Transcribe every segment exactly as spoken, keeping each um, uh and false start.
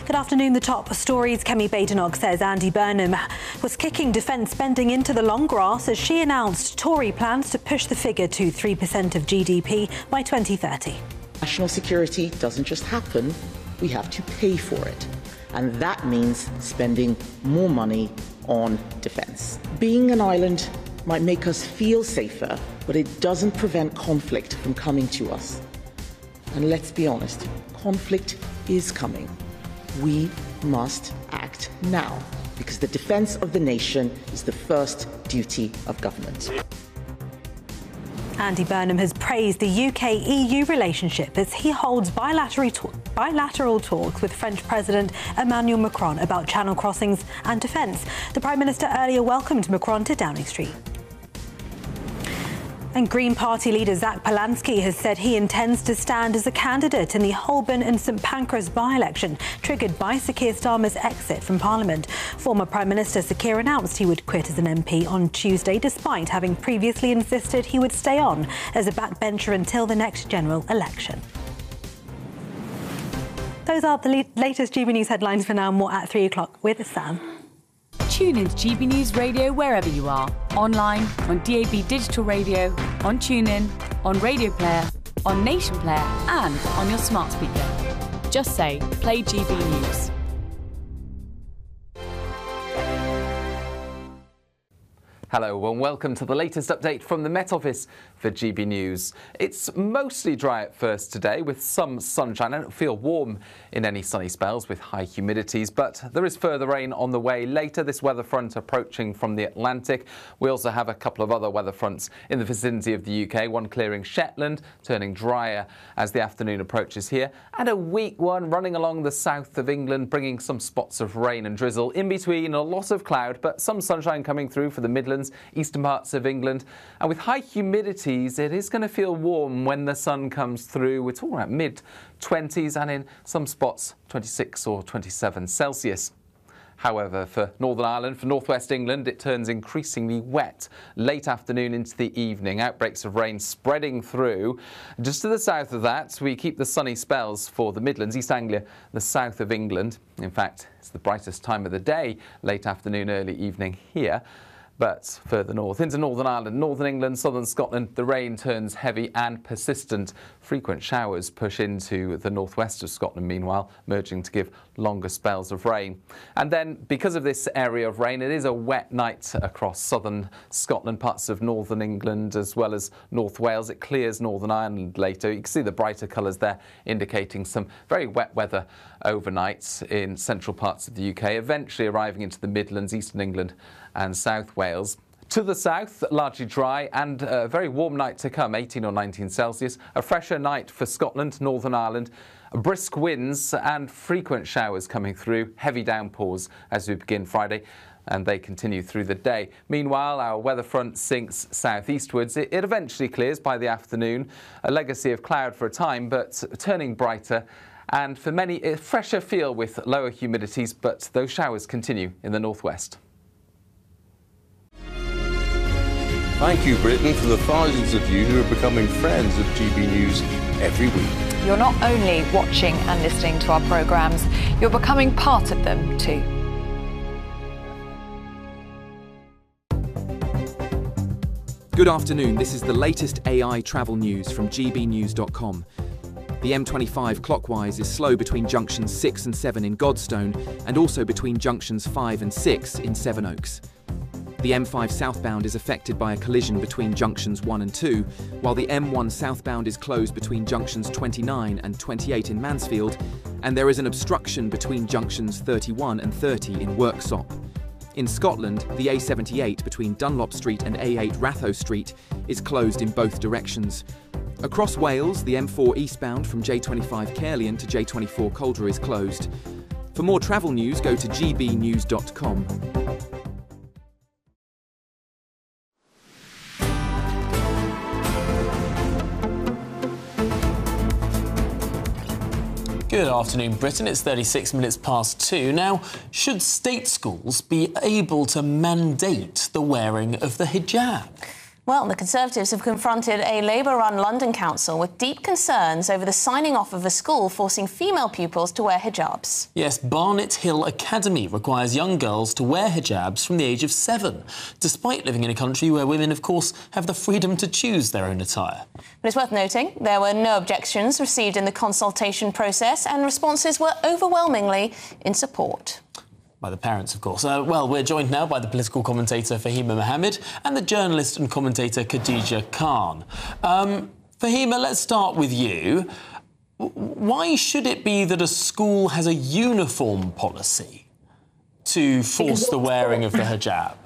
Good afternoon. The top stories. Kemi Badenoch says Andy Burnham was kicking defence spending into the long grass as she announced Tory plans to push the figure to three percent of G D P by twenty thirty. National security doesn't just happen, we have to pay for it. And that means spending more money on defence. Being an island might make us feel safer, but it doesn't prevent conflict from coming to us. And let's be honest, conflict is coming. We must act now, because the defence of the nation is the first duty of government. Andy Burnham has praised the U K E U relationship as he holds bilateral, talk, bilateral talks with French President Emmanuel Macron about channel crossings and defence. The Prime Minister earlier welcomed Macron to Downing Street. And Green Party leader Zach Polanski has said he intends to stand as a candidate in the Holborn and St Pancras by-election, triggered by Sir Keir Starmer's exit from Parliament. Former Prime Minister Sir Keir announced he would quit as an M P on Tuesday, despite having previously insisted he would stay on as a backbencher until the next general election. Those are the le- latest G B News headlines for now. More at three o'clock with Sam. Tune in to G B News Radio wherever you are. Online, on D A B Digital Radio, on TuneIn, on Radio Player, on Nation Player and on your smart speaker. Just say, play G B News. Hello and welcome to the latest update from the Met Office for G B News. It's mostly dry at first today with some sunshine and it'll feel warm in any sunny spells with high humidities, but there is further rain on the way later, this weather front approaching from the Atlantic. We also have a couple of other weather fronts in the vicinity of the U K, one clearing Shetland, turning drier as the afternoon approaches here, and a weak one running along the south of England, bringing some spots of rain and drizzle. In between, a lot of cloud, but some sunshine coming through for the Midlands, eastern parts of England, and with high humidities it is going to feel warm when the sun comes through. We're talking about mid twenties and in some spots twenty-six or twenty-seven Celsius. However, for Northern Ireland, for northwest England, it turns increasingly wet late afternoon into the evening. Outbreaks of rain spreading through. Just to the south of that, we keep the sunny spells for the Midlands, East Anglia, the south of England. In fact, it's the brightest time of the day, late afternoon, early evening here. But further north, into Northern Ireland, Northern England, Southern Scotland, the rain turns heavy and persistent. Frequent showers push into the northwest of Scotland, meanwhile, merging to give longer spells of rain. And then, because of this area of rain, it is a wet night across southern Scotland, parts of northern England, as well as North Wales. It clears Northern Ireland later. You can see the brighter colours there, indicating some very wet weather overnight in central parts of the U K, eventually arriving into the Midlands, eastern England and South Wales. To the south, largely dry and a very warm night to come, eighteen or nineteen Celsius. A fresher night for Scotland, Northern Ireland. Brisk winds and frequent showers coming through. Heavy downpours as we begin Friday, and they continue through the day. Meanwhile, our weather front sinks southeastwards. It, it eventually clears by the afternoon. A legacy of cloud for a time, but turning brighter. And for many, a fresher feel with lower humidities, but those showers continue in the northwest. Thank you, Britain, for the thousands of you who are becoming friends of G B News every week. You're not only watching and listening to our programmes, you're becoming part of them too. Good afternoon, this is the latest A I travel news from G B news dot com. The M twenty-five clockwise is slow between junctions six and seven in Godstone and also between junctions five and six in Sevenoaks. The M five southbound is affected by a collision between junctions one and two, while the M one southbound is closed between junctions twenty-nine and twenty-eight in Mansfield, and there is an obstruction between junctions thirty-one and thirty in Worksop. In Scotland, the A seventy-eight between Dunlop Street and A eight Ratho Street is closed in both directions. Across Wales, the M four eastbound from J twenty-five Caerleon to J twenty-four Calder is closed. For more travel news, go to G B news dot com. Good afternoon, Britain. It's thirty-six minutes past two. Now, should state schools be able to mandate the wearing of the hijab? Well, the Conservatives have confronted a Labour-run London council with deep concerns over the signing off of a school forcing female pupils to wear hijabs. Yes, Barnet Hill Academy requires young girls to wear hijabs from the age of seven, despite living in a country where women, of course, have the freedom to choose their own attire. But it's worth noting there were no objections received in the consultation process and responses were overwhelmingly in support. By the parents, of course. Uh, well, we're joined now by the political commentator Fahima Mohammed and the journalist and commentator Khadija Khan. Um, Fahima, let's start with you. Why should it be that a school has a uniform policy to force the wearing of the hijab?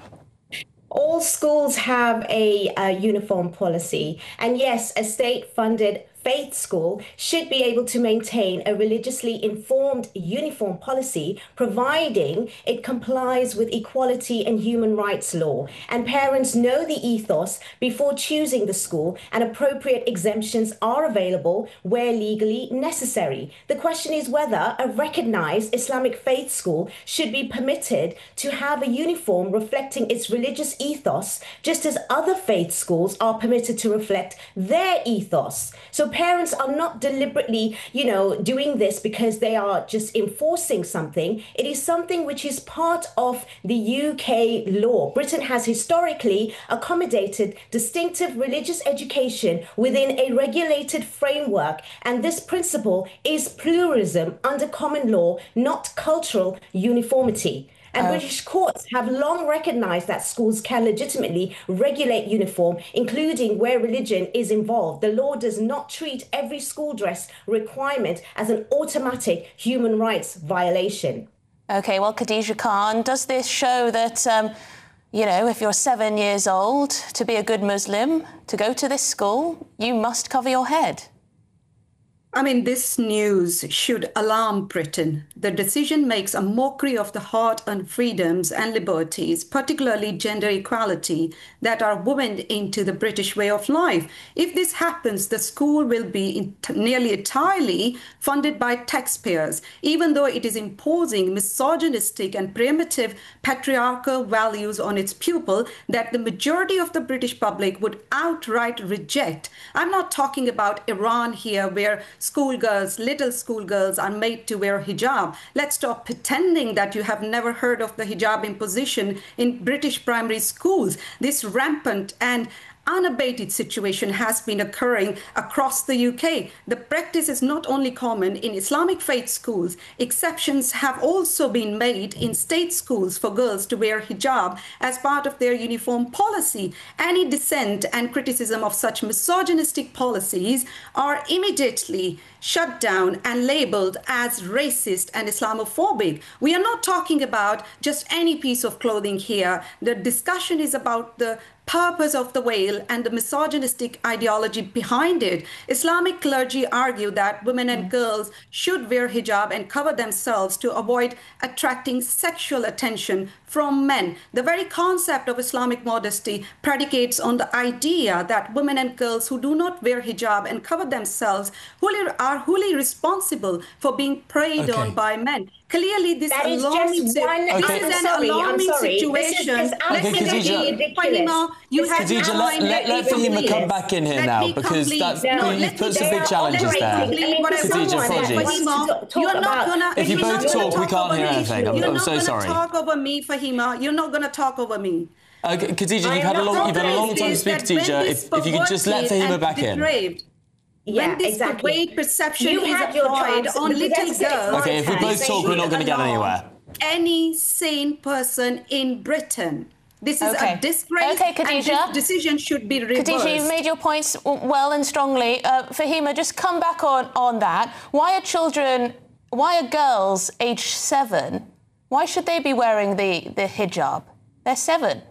All schools have a, a uniform policy. And yes, a state-funded faith school should be able to maintain a religiously informed uniform policy, providing it complies with equality and human rights law. And parents know the ethos before choosing the school, and appropriate exemptions are available where legally necessary. The question is whether a recognized Islamic faith school should be permitted to have a uniform reflecting its religious ethos, just as other faith schools are permitted to reflect their ethos. So parents are not deliberately, you know, doing this because they are just enforcing something. It is something which is part of the U K law. Britain has historically accommodated distinctive religious education within a regulated framework, and this principle is pluralism under common law, not cultural uniformity. And uh, British courts have long recognised that schools can legitimately regulate uniform, including where religion is involved. The law does not treat every school dress requirement as an automatic human rights violation. OK, well, Khadija Khan, does this show that, um, you know, if you're seven years old, to be a good Muslim, to go to this school, you must cover your head? I mean, this news should alarm Britain. The decision makes a mockery of the hard-earned freedoms and liberties, particularly gender equality, that are woven into the British way of life. If this happens, the school will be nearly entirely funded by taxpayers, even though it is imposing misogynistic and primitive patriarchal values on its pupil that the majority of the British public would outright reject. I'm not talking about Iran here, where schoolgirls, little schoolgirls are made to wear hijab. Let's stop pretending that you have never heard of the hijab imposition in British primary schools. This rampant and unabated situation has been occurring across the U K. The practice is not only common in Islamic faith schools, exceptions have also been made in state schools for girls to wear hijab as part of their uniform policy. Any dissent and criticism of such misogynistic policies are immediately shut down and labeled as racist and Islamophobic. We are not talking about just any piece of clothing here. The discussion is about the purpose of the veil and the misogynistic ideology behind it. Islamic clergy argue that women and girls should wear hijab and cover themselves to avoid attracting sexual attention from men. The very concept of Islamic modesty predicates on the idea that women and girls who do not wear hijab and cover themselves are wholly responsible for being preyed okay. on by men. Clearly, this that is alarming just one, this okay. is an sorry, alarming situation. This is just Let me Khadija, Fahima, you have Khadija, let, let, let Fahima come back in here let now, because that's, no, you've put some big challenges there. Khadija, Fahima, you're not gonna, if you both talk, we can't hear me. anything. I'm, I'm so sorry. You're not going to talk over me, Fahima. You're not going to talk over me. Uh, Khadija, you've had a long, you've had a long time to speak, Khadija. If, if you could just let Fahima back in. Yeah, when this exactly. weight perception you is applied on little girls... OK, if we both talk, we're not going to get anywhere. Any sane person in Britain. This is okay. a disgrace, okay, Khadija. and this decision should be reversed. Khadija, you've made your points well and strongly. Uh, Fahima, just come back on, on that. Why are children, why are girls aged seven, why should they be wearing the, the hijab? They're seven.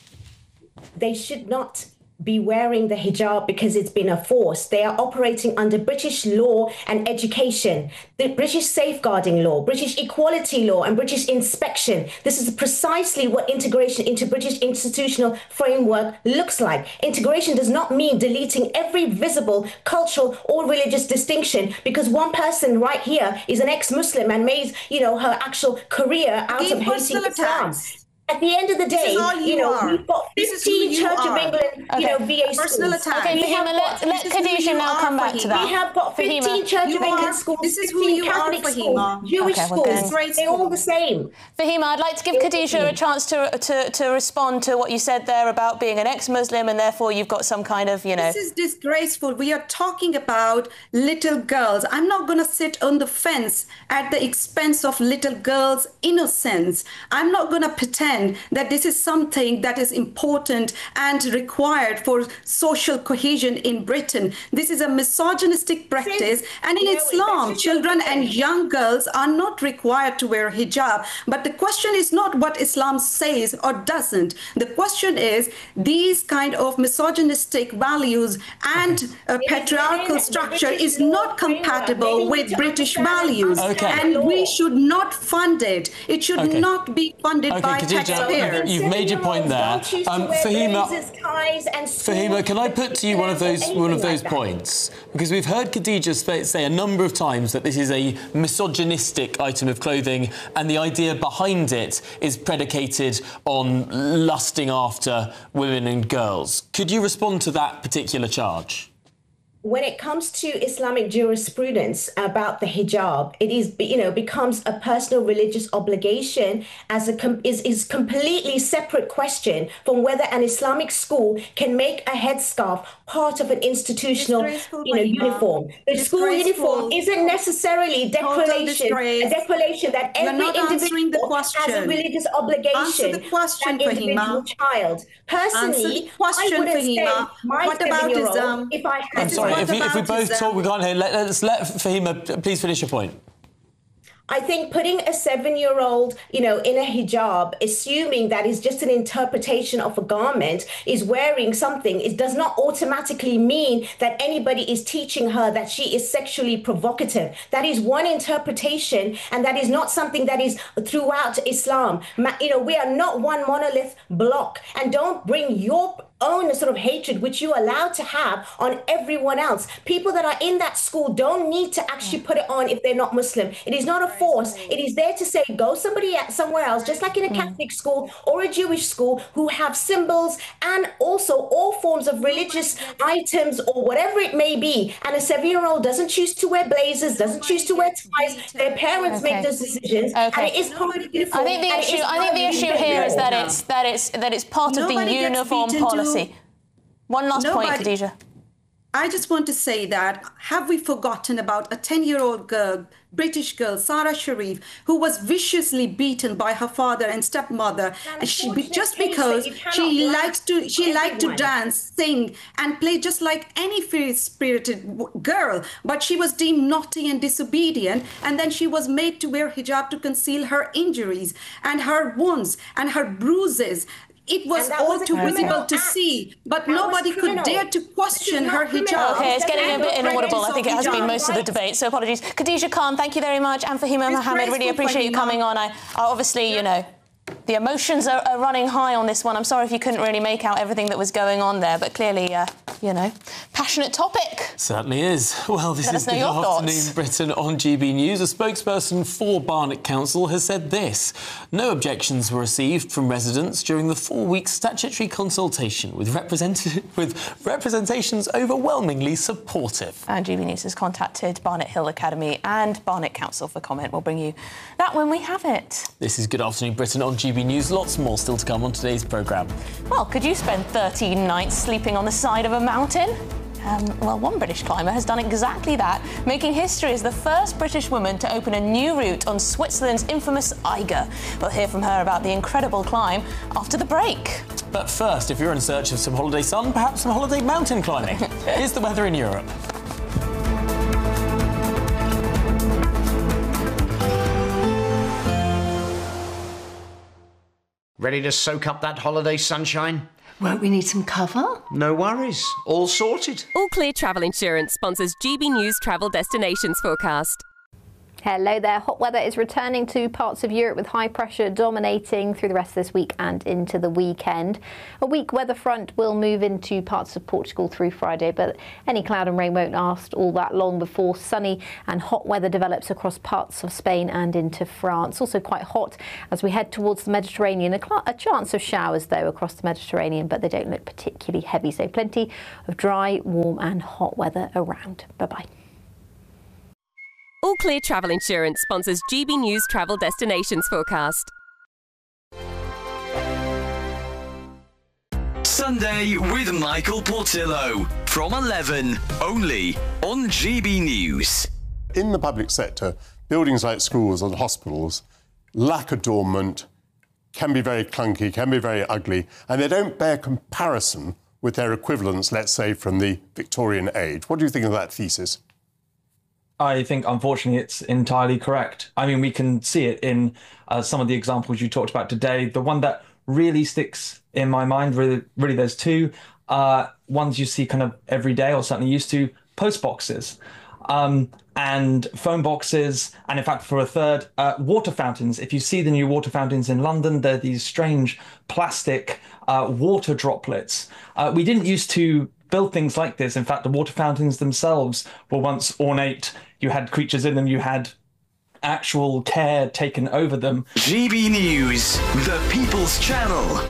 They should not be wearing the hijab because it's been a force. They are operating under British law and education, the British safeguarding law, British equality law, and British inspection. This is precisely what integration into British institutional framework looks like. Integration does not mean deleting every visible cultural or religious distinction because one person right here is an ex-Muslim and made, you know, her actual career out of hating Islam. At the end of the day, you, you know, are. we've got fifteen Church of England, okay. you know, V A Personal schools. attack. Okay, Fahima, let, let Khadijah now come back to that. We have got fifteen Fahima. Church you of England are, schools, this is who fifteen you Catholic are, schools, Fahima. Jewish Okay, well, schools. then- They're all the same. Fahima, I'd like to give Khadijah a chance to, to, to respond to what you said there about being an ex-Muslim and therefore you've got some kind of, you know... This is disgraceful. We are talking about little girls. I'm not going to sit on the fence at the expense of little girls' innocence. I'm not going to pretend that this is something that is important and required for social cohesion in Britain. This is a misogynistic practice. And in Islam, children and young girls are not required to wear hijab. But the question is not what Islam says or doesn't. The question is these kind of misogynistic values and a patriarchal structure is not compatible with British values. Okay. And we should not fund it. It should Okay. not be funded Okay, by Khadijah, taxpayers. you've made your point there. Um, Fahima, Fahima, can I put to you one of those one of those points? Because we've heard Khadijah say a number of times that this is a misogynistic item of clothing and the idea behind it is predicated on lusting after women and girls. Could you respond to that particular charge? When it comes to Islamic jurisprudence about the hijab, it is, you know, becomes a personal religious obligation as a com- is is completely separate question from whether an Islamic school can make a headscarf part of an institutional, you know, uniform. The school uniform isn't necessarily declaration a declaration that every individual has a religious obligation. Answer the question, that individual Fahima. child. Personally, question, I would have Fahima. said my What about seven-year-old, Islam? if I had I'm sorry, if we, if we both talk, we can't hear. Let, let's let Fahima please finish your point. I think putting a seven-year-old, you know, in a hijab, assuming that is just an interpretation of a garment, is wearing something, it does not automatically mean that anybody is teaching her that she is sexually provocative. That is one interpretation, and that is not something that is throughout Islam. Ma- You know, we are not one monolith block, and don't bring your own sort of hatred, which you're allowed to have, on everyone else. People that are in that school don't need to actually put it on if they're not Muslim. It is not a force. It is there to say, go somebody somewhere else, just like in a Catholic school or a Jewish school, who have symbols and also all forms of religious items or whatever it may be. And a seven-year-old doesn't choose to wear blazers, doesn't choose to wear ties. Their parents Okay. make those decisions, Okay. and it is part of the uniform. I think the and it issue. is I part think of the issue uniform. here is that it's that it's that it's part of the Nobody gets uniform beaten to- policy. One last point, Nobody- Khadijah. I just want to say that, have we forgotten about a ten-year-old girl, British girl, Sarah Sharif, who was viciously beaten by her father and stepmother, and she just because she likes to she liked to dance, sing, and play just like any free-spirited w- girl, but she was deemed naughty and disobedient, and then she was made to wear hijab to conceal her injuries and her wounds and her bruises. It was And that all was a too criminal visible to act. see, but That was nobody could criminal. dare to question not her criminal. hijab. Okay, it's getting a bit And the inaudible. I think it has been hijab. most of the debate, so apologies. Khadijah Khan, thank you very much. And Fahima Mohammed, really graceful, appreciate you Fahima. coming on. I, I obviously, you know, the emotions are, are running high on this one. I'm sorry if you couldn't really make out everything that was going on there, but clearly, uh, you know, passionate topic. Certainly is. Well, this Let is us know Good your Afternoon thoughts. Britain on G B News. A spokesperson for Barnet Council has said this. No objections were received from residents during the four-week statutory consultation, with, represent- with representations overwhelmingly supportive. And G B News has contacted Barnet Hill Academy and Barnet Council for comment. We'll bring you that when we have it. This is Good Afternoon Britain on G B News. Lots more still to come on today's programme. Well, could you spend thirteen nights sleeping on the side of a mountain? Um, well, one British climber has done exactly that, making history as the first British woman to open a new route on Switzerland's infamous Eiger. We'll hear from her about the incredible climb after the break. But first, if you're in search of some holiday sun, perhaps some holiday mountain climbing. Here's the weather in Europe. Ready to soak up that holiday sunshine? Won't we need some cover? No worries. All sorted. All Clear Travel Insurance sponsors G B News Travel Destinations Forecast. Hello there. Hot weather is returning to parts of Europe with high pressure dominating through the rest of this week and into the weekend. A weak weather front will move into parts of Portugal through Friday, but any cloud and rain won't last all that long before sunny and hot weather develops across parts of Spain and into France. Also quite hot as we head towards the Mediterranean. A, cl- a chance of showers, though, across the Mediterranean, but they don't look particularly heavy. So plenty of dry, warm and hot weather around. Bye-bye. All Clear Travel Insurance sponsors G B News Travel Destinations Forecast. Sunday with Michael Portillo from eleven, only on G B News. In the public sector, buildings like schools and hospitals lack adornment, can be very clunky, can be very ugly, and they don't bear comparison with their equivalents, let's say, from the Victorian age. What do you think of that thesis? I think, unfortunately, it's entirely correct. I mean, we can see it in uh, some of the examples you talked about today. The one that really sticks in my mind, really, really there's two. Uh, ones you see kind of every day, or certainly used to, post boxes um, and phone boxes. And in fact, for a third, uh, water fountains. If you see the new water fountains in London, they're these strange plastic uh, water droplets. Uh, we didn't used to build things like this. In fact, the water fountains themselves were once ornate. You had creatures in them. You had actual care taken over them. G B News, the People's Channel.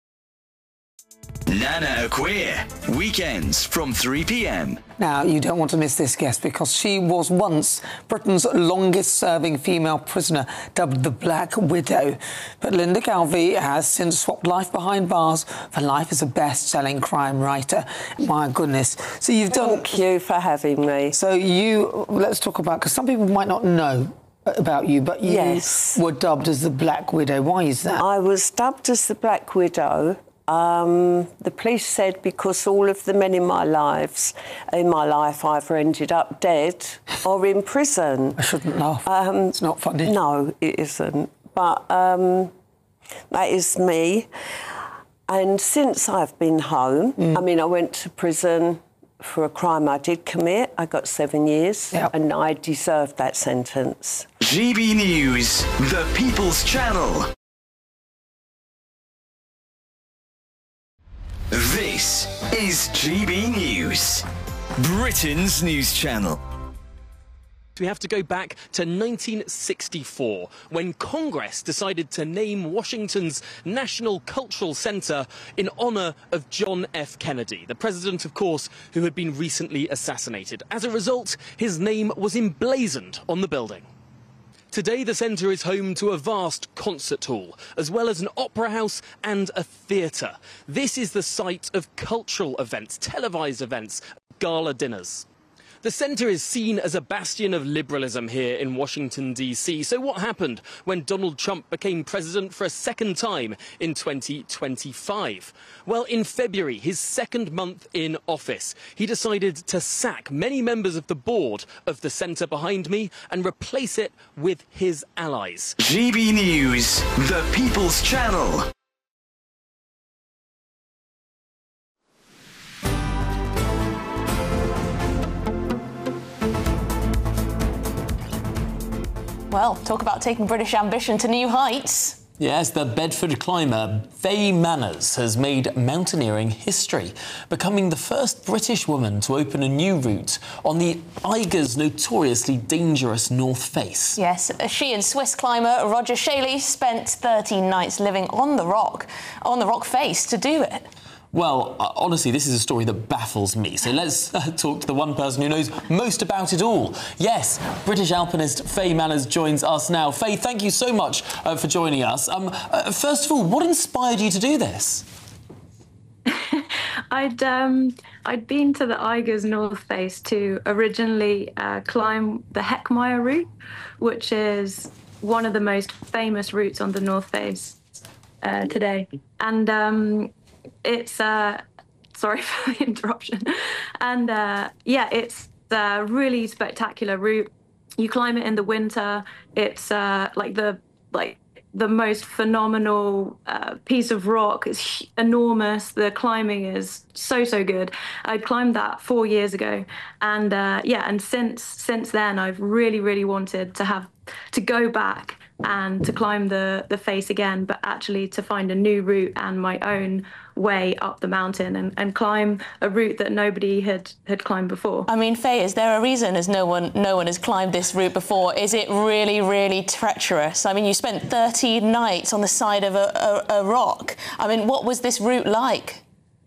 Nana Acquia, weekends from three p.m. Now, you don't want to miss this guest because she was once Britain's longest-serving female prisoner, dubbed the Black Widow. But Linda Calvi has since swapped life behind bars for life as a best-selling crime writer. My goodness. So you've done... Thank you for having me. So you... Let's talk about... Because some people might not know about you, but you yes. were dubbed as the Black Widow. Why is that? I was dubbed as the Black Widow. Um, the police said because all of the men in my lives, in my life, either ended up dead or in prison. I shouldn't laugh. Um, it's not funny. No, it isn't. But um, that is me. And since I've been home, mm. I mean, I went to prison for a crime I did commit. I got seven years, yep. and I deserved that sentence. G B News, the People's Channel. This is G B News, Britain's news channel. We have to go back to nineteen sixty-four, when Congress decided to name Washington's National Cultural Center in honor of John F. Kennedy, the president, of course, who had been recently assassinated. As a result, his name was emblazoned on the building. Today, the centre is home to a vast concert hall, as well as an opera house and a theatre. This is the site of cultural events, televised events, gala dinners. The centre is seen as a bastion of liberalism here in Washington, D C. So what happened when Donald Trump became president for a second time in twenty twenty-five? Well, in February, his second month in office, he decided to sack many members of the board of the centre behind me and replace it with his allies. G B News, the People's Channel. Well, talk about taking British ambition to new heights. Yes, the Bedford climber Faye Manners has made mountaineering history, becoming the first British woman to open a new route on the Eiger's notoriously dangerous North Face. Yes, she and Swiss climber Roger Shaley spent thirteen nights living on the rock, on the rock face to do it. Well, uh, honestly, this is a story that baffles me. So let's uh, talk to the one person who knows most about it all. Yes, British alpinist Faye Manners joins us now. Faye, thank you so much uh, for joining us. Um, uh, first of all, what inspired you to do this? I'd um, I'd been to the Eiger's North Face to originally uh, climb the Heckmeyer route, which is one of the most famous routes on the North Face uh, today. And um, it's, uh, sorry for the interruption. And uh, yeah, it's a really spectacular route. You climb it in the winter. It's uh, like the, like, the most phenomenal uh, piece of rock. It's enormous. The climbing is so, so good. I climbed that four years ago. And uh, yeah, and since since then, I've really, really wanted to have to go back and to climb the, the face again, but actually to find a new route and my own way up the mountain and, and climb a route that nobody had, had climbed before. I mean, Faye, is there a reason as no one no one has climbed this route before? Is it really, really treacherous? I mean, you spent thirty nights on the side of a, a, a rock. I mean, what was this route like?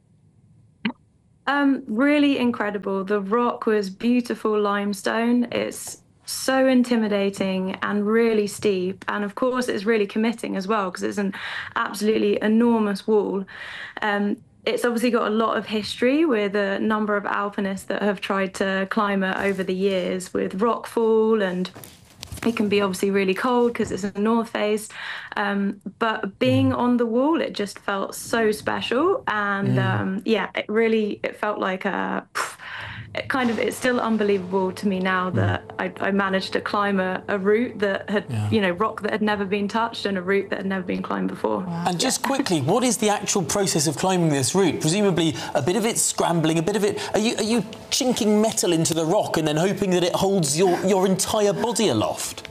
Um, really incredible. The rock was beautiful limestone. It's so intimidating and really steep, and of course it's really committing as well because it's an absolutely enormous wall. Um, it's obviously got a lot of history with a number of alpinists that have tried to climb it over the years with rockfall, and it can be obviously really cold because it's a north face, um, but being on the wall, it just felt so special, and Mm. um, yeah, it really it felt like a it kind of it's still unbelievable to me now that I, I managed to climb a, a route that had Yeah. you know rock that had never been touched and a route that had never been climbed before. And just quickly, what is the actual process of climbing this route? Presumably, a bit of it scrambling, a bit of it. Are you are you chinking metal into the rock and then hoping that it holds your your entire body aloft?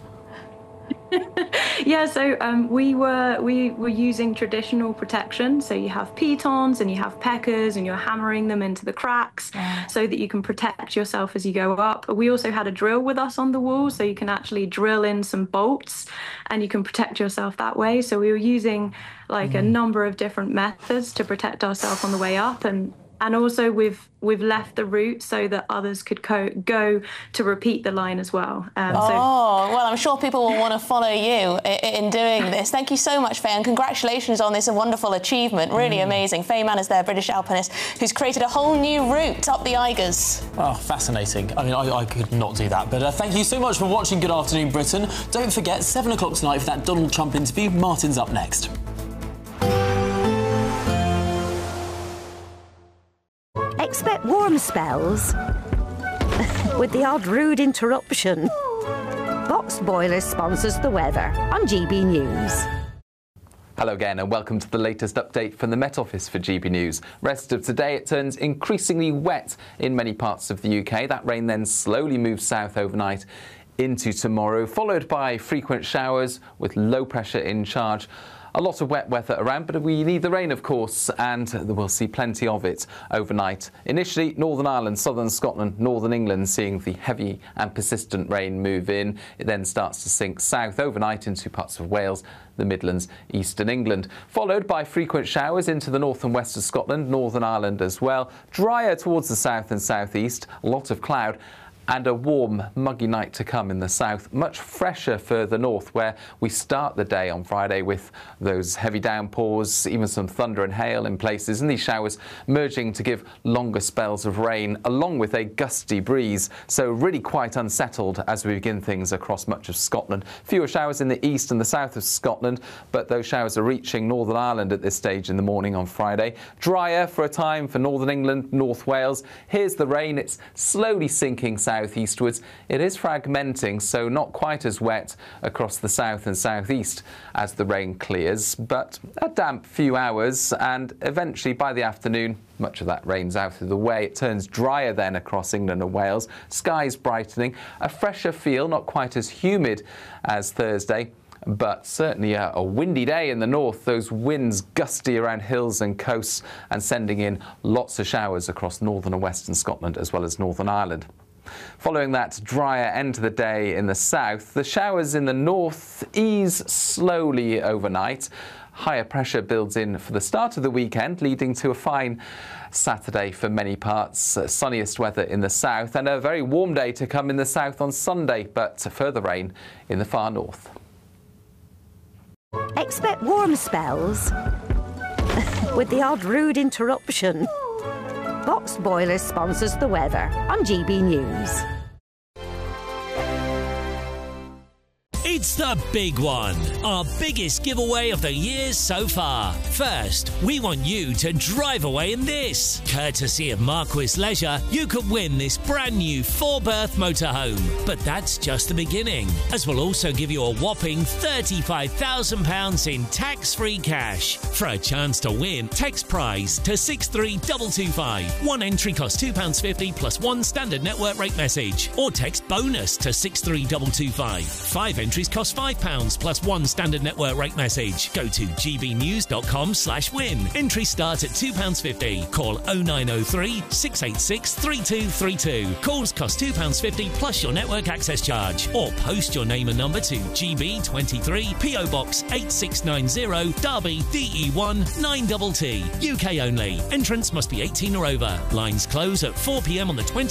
Yeah, so um, we were we were using traditional protection. So you have pitons and you have peckers, and you're hammering them into the cracks so that you can protect yourself as you go up. We also had a drill with us on the wall, so you can actually drill in some bolts, and you can protect yourself that way. So we were using like a number of different methods to protect ourselves on the way up, and and also we've we've left the route so that others could co- go to repeat the line as well. Um, so Oh, well, I'm sure people will want to follow you i- in doing this. Thank you so much, Faye, and congratulations on this wonderful achievement. Really amazing. Faye Manners there, British alpinist, who's created a whole new route up the Eigers. Oh, fascinating. I mean, I, I could not do that. But uh, thank you so much for watching Good Afternoon Britain. Don't forget, seven o'clock tonight for that Donald Trump interview. Martin's up next. Expect warm spells with the odd rude interruption. Box Boilers sponsors the weather on G B News. Hello again and welcome to the latest update from the Met Office for G B News. Rest of today it turns increasingly wet in many parts of the U K. That rain then slowly moves south overnight into tomorrow, followed by frequent showers with low pressure in charge. A lot of wet weather around, but we need the rain, of course, and we'll see plenty of it overnight. Initially, Northern Ireland, southern Scotland, northern England seeing the heavy and persistent rain move in. It then starts to sink south overnight into parts of Wales, the Midlands, eastern England, followed by frequent showers into the north and west of Scotland, Northern Ireland as well. Drier towards the south and southeast, a lot of cloud, and a warm, muggy night to come in the south. Much fresher further north, where we start the day on Friday with those heavy downpours, even some thunder and hail in places, and these showers merging to give longer spells of rain, along with a gusty breeze. So really quite unsettled as we begin things across much of Scotland. Fewer showers in the east and the south of Scotland, but those showers are reaching Northern Ireland at this stage in the morning on Friday. Drier for a time for Northern England, North Wales. Here's the rain. It's slowly sinking south. Southeastwards. It is fragmenting, so not quite as wet across the south and southeast as the rain clears, but a damp few hours, and eventually by the afternoon much of that rain's out of the way. It turns drier then across England and Wales. Skies brightening, a fresher feel, not quite as humid as Thursday, but certainly a, a windy day in the north. Those winds gusty around hills and coasts and sending in lots of showers across northern and western Scotland as well as Northern Ireland. Following that drier end to the day in the south, the showers in the north ease slowly overnight. Higher pressure builds in for the start of the weekend, leading to a fine Saturday for many parts. Uh, sunniest weather in the south and a very warm day to come in the south on Sunday, but further rain in the far north. Expect warm spells with the odd rude interruption. Box Boilers sponsors the weather on G B News. It's It's the big one, our biggest giveaway of the year so far. First, we want you to drive away in this. Courtesy of Marquis Leisure, you could win this brand new four-berth motorhome. But that's just the beginning, as we'll also give you a whopping thirty-five thousand pounds in tax-free cash. For a chance to win, text prize to six three two two five. One entry costs two pounds fifty plus one standard network rate message. Or text bonus to six three two two five. Five entries cost five pounds plus one standard network rate message. Go to gbnews.com slash win. Entries start at two pounds fifty. Call oh nine oh three, six eight six, three two three two. Calls cost two pounds fifty plus your network access charge. Or post your name and number to G B twenty-three, P O Box eight six nine zero, Derby, D E one nine T T. U K only. Entrance must be eighteen or over. Lines close at four p m on the twentieth